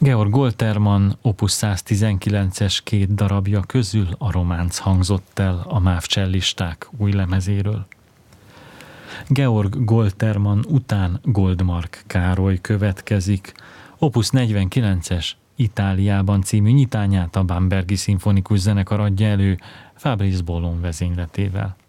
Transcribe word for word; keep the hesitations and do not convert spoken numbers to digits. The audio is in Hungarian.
Georg Goltermann opus száztizenkilences két darabja közül a Románc hangzott el a MÁV cellisták új lemezéről. Georg Goltermann után Goldmark Károly következik, opus negyvenkilences Itáliában című nyitányát a Bambergi Szimfonikus Zenekar adja elő Fabrice Bollon vezényletével.